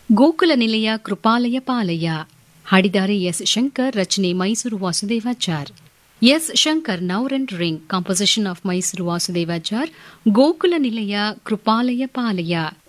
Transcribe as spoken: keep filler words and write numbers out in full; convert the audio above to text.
ಗೋಕುಲ ನಿಲಯ ಕೃಪಾಲಯ ಪಾಲಯ ಹಾಡಿದ್ದಾರೆ ಎಸ್ ಶಂಕರ್, ರಚನೆ Mysuru Vasudevachar. S Shankar ನೌರ್ and ring, composition of Mysuru Vasudevachar. Gokula ನಿಲಯ ಕೃಪಾಲಯ ಪಾಲಯ.